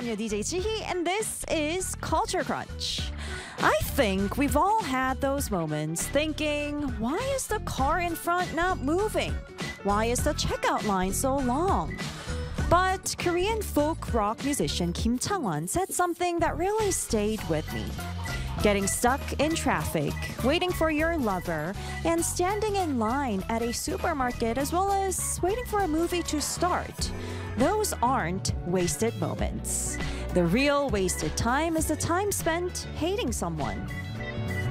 I'm your DJ Jihi, and this is Culture Crunch. I think we've all had those moments thinking, why is the car in front not moving? Why is the checkout line so long? But Korean folk rock musician Kim Chang-won said something that really stayed with me. Getting stuck in traffic, waiting for your lover, and standing in line at a supermarket as well as waiting for a movie to start. Those aren't wasted moments. The real wasted time is the time spent hating someone.